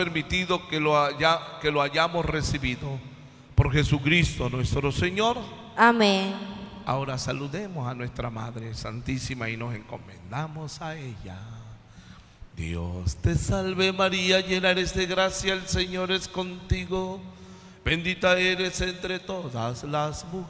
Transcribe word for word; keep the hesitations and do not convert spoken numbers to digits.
permitido que lo, haya, que lo hayamos recibido. Por Jesucristo nuestro Señor. Amén. Ahora saludemos a nuestra Madre Santísima y nos encomendamos a ella. Dios te salve María, llena eres de gracia, el Señor es contigo. Bendita eres entre todas las mujeres.